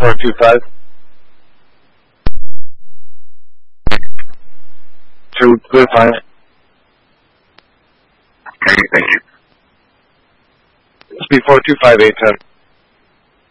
425. 225. Okay, thank you. Speed 425, 810.